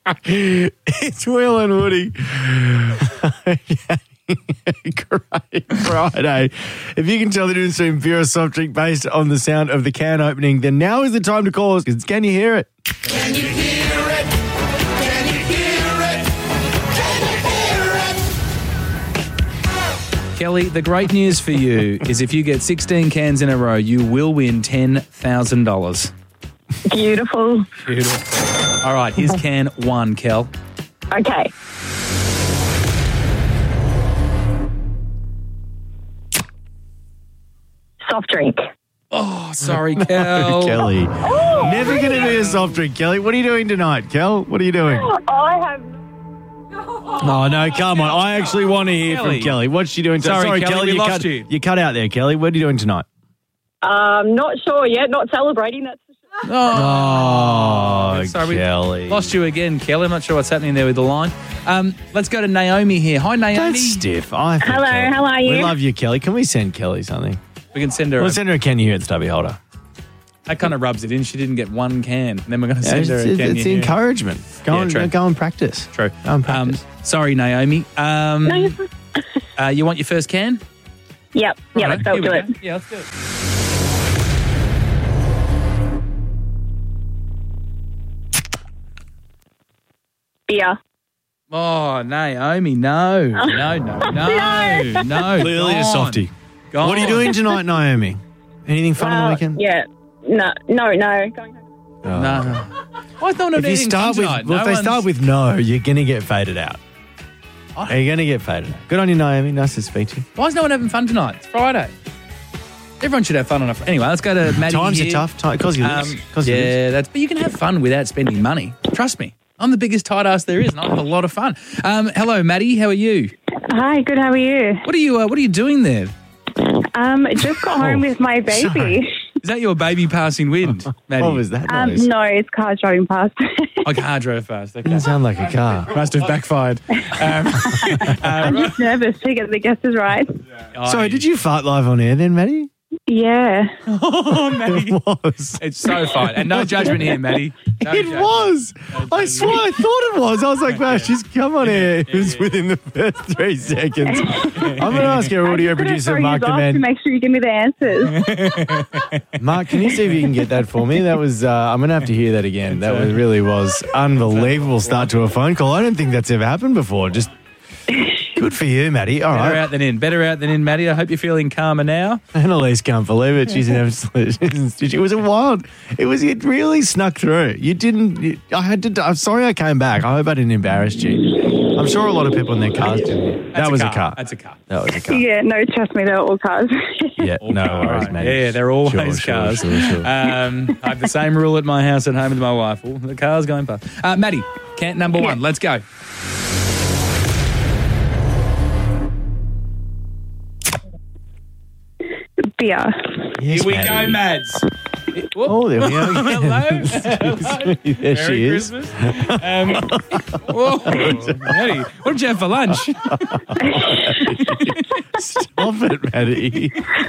It's Will and Woody. Great Friday. If you can tell the difference between beer or soft drink based on the sound of the can opening, then now is the time to call us. Can you hear it? Can you hear it? Can you hear it? Can you hear it? Kelly, the great news for you is if you get 16 cans in a row, you will win $10,000. Beautiful. Beautiful. All right, here's can 1, Kel. Okay. Soft drink. Oh, sorry, Kel. Kelly. Never going to be a soft drink, Kelly. What are you doing tonight, Kel? What are you doing? I have... Oh, no, come on. I actually want to hear Kelly. from Kelly. What's she doing tonight? Sorry, Kelly, we lost you. You cut out there, Kelly. What are you doing tonight? Not sure yet. Not celebrating, that's for sure. Oh, Sorry, Kelly. we lost you again, Kelly. I'm not sure what's happening there with the line. Let's go to Naomi here. Hi, Naomi. Don't stiff. Hello, how are you? We love you, Kelly. Can we send Kelly something? We can send her. We'll send her a Can You Hear It stubby holder. That kind of rubs it in. She didn't get one can. And then we're going to send her a can. It's encouragement. Go and practice. True. Go and practice. Sorry, Naomi. No, you're fine. You want your first can? Yep. Yeah, All right, let's go here we do go. it. Yeah, let's do it. Beer. Oh, Naomi, no. No. Clearly a Gone. softie. Gone. What are you doing tonight, Naomi? Anything fun on the weekend? Yeah. No. Going home. Oh. No. Why is no one If you eating start with, tonight? well, if they start with no, you're going to get faded out. Oh. You're going to get faded out. Good on you, Naomi. Nice to speak to you. Why is no one having fun tonight? It's Friday. Everyone should have fun on a Friday. Anyway, let's go to Maddie Times here. are tough. Because you lose. But you can have fun without spending money. Trust me. I'm the biggest tight ass there is, and I have a lot of fun. Hello, Maddie. How are you? Hi, good. How are you? What are you doing there? Just got home with my baby. sorry. Is that your baby passing wind, Maddie? What was that noise? No, it's cars driving past. A car drove fast. Okay. Didn't sound like a car. Must have backfired. I'm just nervous to get the guesses right. Sorry, did you fart live on air then, Maddie? Yeah. Oh, Maddie. It was. It's so fine. And no judgment here, Maddie. No It judgment. was. I swear I thought it was. I was like, wow, she's come on air. It was within the first 3 seconds. I'm going to ask our audio producer, Mark to Demand. make sure you give me the answers. Mark, can you see if you can get that for me? That was, I'm going to have to hear that again. That really was unbelievable start to a phone call. I don't think that's ever happened before. Just good for you, Maddie. All Better right. out than in. Better out than in, Maddie. I hope you're feeling calmer now. Annalise can't believe it. She's an absolute. It was a wild. It really snuck through. You didn't. I had to. I'm sorry I came back. I hope I didn't embarrass you. I'm sure a lot of people in their cars didn't. That was a car. That's a car. That was a car. Yeah, no, trust me, they're all cars. Yeah, no worries, mate. Yeah, they're always Sure, cars. sure. I have the same rule at my house at home with my wife. Well, the car's going past. Maddie, can number 1. Let's go. Beer. Yes, Here we go, Maddie. Mads. Oh, there we go. Hello. There she Merry is. Christmas. Whoa, Maddie, what did you have for lunch? Stop it, Maddie.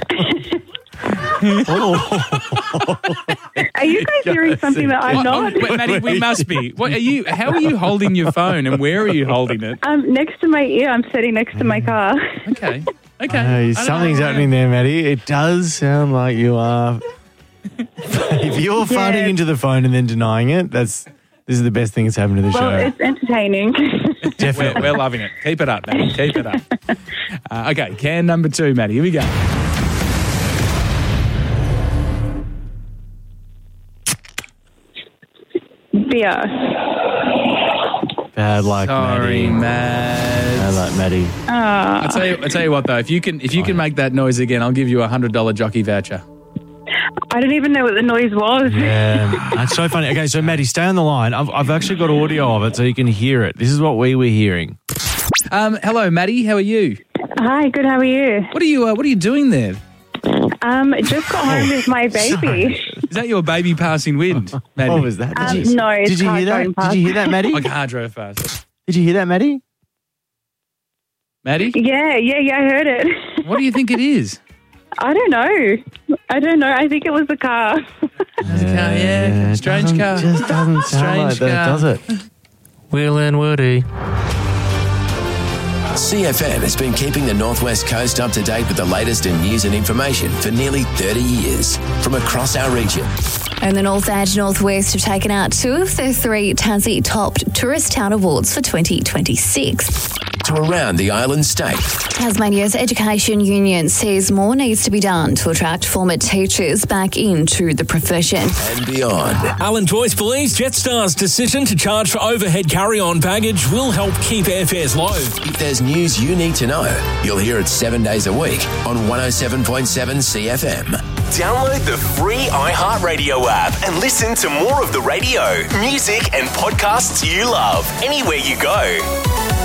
Are you guys hearing something that I'm not? Wait, Maddie, we must be. What are you? How are you holding your phone, and where are you holding it? Next to my ear. I'm sitting next to my car. Okay. Something's happening there, Maddie. It does sound like you are. If you're farting into the phone and then denying it, this is the best thing that's happened to the Well, show. it's entertaining. Definitely. We're loving it. Keep it up, Maddie. Keep it up. Okay, can number 2, Maddie. Here we go. Beer. Bad luck, Sorry, Maddie. Mads. Bad luck, Maddie. I tell you what though, if you can make that noise again, I'll give you a $100 jockey voucher. I don't even know what the noise was. Yeah, that's so funny. Okay, so Maddie, stay on the line. I've actually got audio of it so you can hear it. This is what we were hearing. Hello, Maddie. How are you? Hi, good. How are you? What are you doing there? Just got home with my baby. Is that your baby passing wind, Maddie? What was that? No, it's Did you cars hear that? going past. Did you hear that, Maddie? My car drove fast. Did you hear that, Maddie? Maddie? Yeah, I heard it. What do you think it is? I don't know. I think it was the car. Yeah, strange car. Just doesn't sound like Strange that, car. does it? Will and Woody. CFM has been keeping the Northwest Coast up to date with the latest in news and information for nearly 30 years from across our region. And the North and Northwest have taken out 2 of the 3 Tassie Top Tourist Town Awards for 2026. To around the island state. Tasmania's Education Union says more needs to be done to attract former teachers back into the profession. And beyond. Alan Joyce believes Jetstar's decision to charge for overhead carry-on baggage will help keep airfares low. If there's news you need to know, you'll hear it 7 days a week on 107.7 CFM. Download the free iHeartRadio app and listen to more of the radio, music and podcasts you love anywhere you go.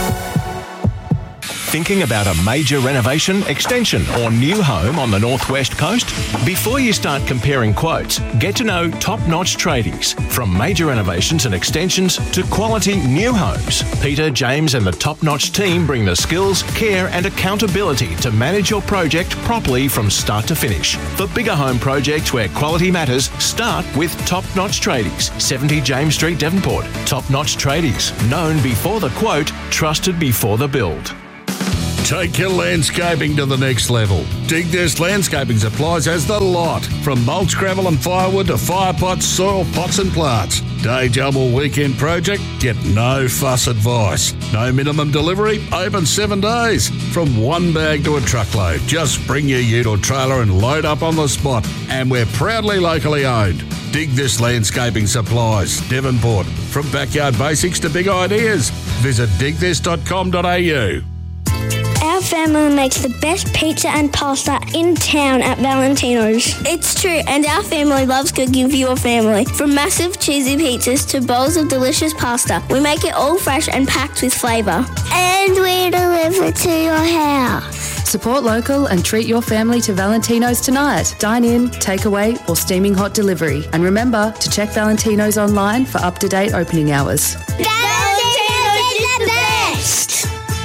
Thinking about a major renovation, extension or new home on the Northwest Coast? Before you start comparing quotes, get to know top-notch tradies. From major renovations and extensions to quality new homes, Peter, James and the top-notch team bring the skills, care and accountability to manage your project properly from start to finish. For bigger home projects where quality matters, start with top-notch tradies. 70 James Street, Devonport. Top-notch tradies. Known before the quote, trusted before the build. Take your landscaping to the next level. Dig This Landscaping Supplies has the lot. From mulch, gravel and firewood to fire pots, soil pots and plants. Day job or weekend project? Get no fuss advice. No minimum delivery, open 7 days. From one bag to a truckload. Just bring your ute or trailer and load up on the spot. And we're proudly locally owned. Dig This Landscaping Supplies, Devonport. From backyard basics to big ideas. Visit digthis.com.au. Our family makes the best pizza and pasta in town at Valentino's. It's true, and our family loves cooking for your family. From massive cheesy pizzas to bowls of delicious pasta, we make it all fresh and packed with flavour. And we deliver to your house. Support local and treat your family to Valentino's tonight. Dine in, takeaway or steaming hot delivery. And remember to check Valentino's online for up-to-date opening hours. Valentino's is the best!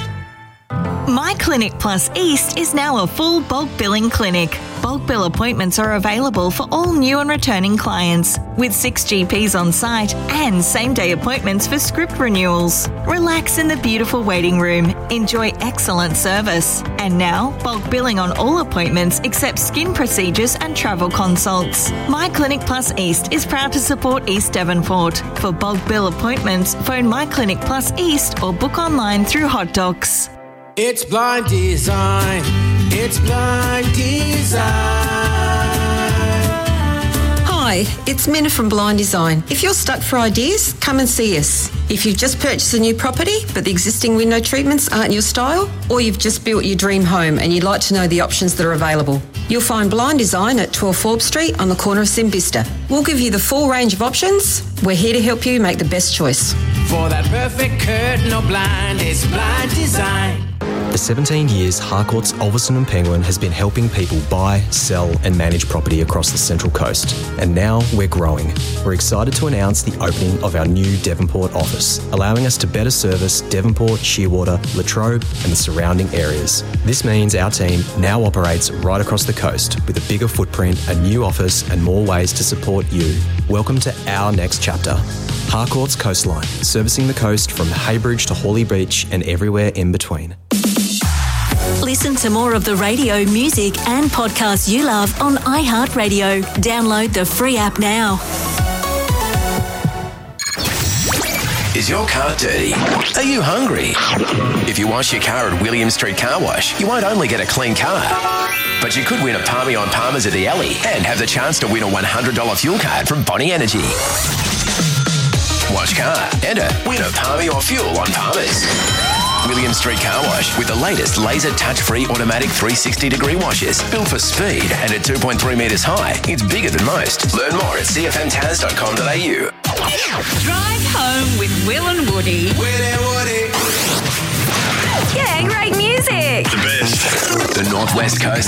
My Clinic Plus East is now a full bulk billing clinic. Bulk bill appointments are available for all new and returning clients, with 6 GPs on site and same-day appointments for script renewals. Relax in the beautiful waiting room. Enjoy excellent service. And now, bulk billing on all appointments except skin procedures and travel consults. My Clinic Plus East is proud to support East Devonport. For bulk bill appointments, phone My Clinic Plus East or book online through Hot Docs. It's Blind Design. It's Blind Design. Hi, it's Minna from Blind Design. If you're stuck for ideas, come and see us. If you've just purchased a new property but the existing window treatments aren't your style, or you've just built your dream home and you'd like to know the options that are available, you'll find Blind Design at 12 Forbes Street on the corner of Simbista. We'll give you the full range of options. We're here to help you make the best choice. For that perfect curtain or blind, it's Blind Design. For 17 years, Harcourts, Ulverstone and Penguin has been helping people buy, sell and manage property across the Central Coast. And now we're growing. We're excited to announce the opening of our new Devonport office, allowing us to better service Devonport, Shearwater, Latrobe and the surrounding areas. This means our team now operates right across the coast with a bigger footprint, a new office and more ways to support you. Welcome to our next chapter. Harcourts Coastline, servicing the coast from Haybridge to Hawley Beach and everywhere in between. Listen to more of the radio, music and podcasts you love on iHeartRadio. Download the free app now. Is your car dirty? Are you hungry? If you wash your car at William Street Car Wash, you won't only get a clean car, but you could win a Palmy on Palmers at the Alley and have the chance to win a $100 fuel card from Bonnie Energy. Wash car, enter, win a Palmy or fuel on Palmers. William Street Car Wash with the latest laser touch-free automatic 360-degree washes. Built for speed and at 2.3 metres high, it's bigger than most. Learn more at cfmtaz.com.au. Drive home with Will and Woody. Will and Woody. Yeah, great music. The best. The Northwest Coast